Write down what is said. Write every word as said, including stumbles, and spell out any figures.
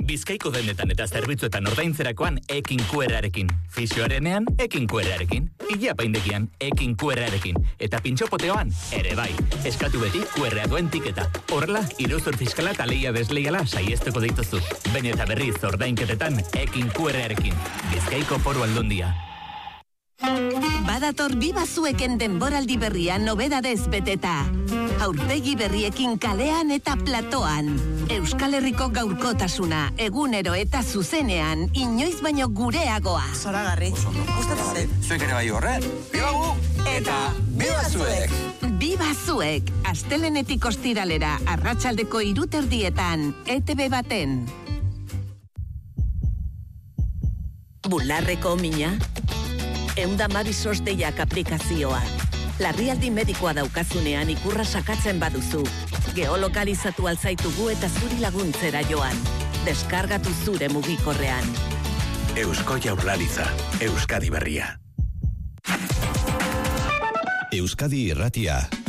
Bizkaiko dendetan eta zerbitzuetan ordaintzerakoan ekin Q R-arekin. Fisioarenean, ekin Q R-arekin. Igia paindegian, ekin Q R-arekin. Eta pintxopoteoan, ere bai. Eskatu beti Q R-a duen tiketa. Horrela, iruzur fiskala eta leia desleiala saiestuko dituzu. Baina eta berriz ordainketetan, ekin Q R-arekin. Bizkaiko Foru Aldundia. Badator Biba Zueken denboraldi berria nobedadez beteta. Aurpegi berriekin kalean eta platoan. Euskal Herriko gaurkotasuna, egunero eta zuzenean, inoiz baino gureagoa. Zoragarri. Gustatzen. Zuek ere bai horre. Biba gu! Eta Biba Zuek! Biba Zuek, astelenetik ostiralera, arratsaldeko hiruterdietan, E T B baten. Bularreko mina? Eunda Mabisos deiak aplikazioa. Larrialdi medikoa daukazunean ikurra sakatzen baduzu. Geolokalizatu alzaitugu eta zuri laguntzera joan. Deskargatu zure mugikorrean. Eusko Jaurlaritza, Euskadi berria. Euskadi Irratia.